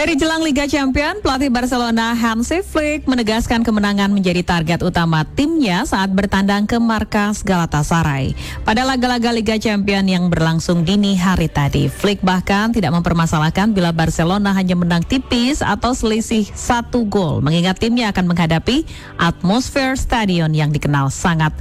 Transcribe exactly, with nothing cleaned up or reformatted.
Dari jelang Liga Champions, pelatih Barcelona Hansi Flick menegaskan kemenangan menjadi target utama timnya saat bertandang ke markas Galatasaray. Pada laga-laga Liga Champions yang berlangsung dini hari tadi, Flick bahkan tidak mempermasalahkan bila Barcelona hanya menang tipis atau selisih satu gol, mengingat timnya akan menghadapi atmosfer stadion yang dikenal sangat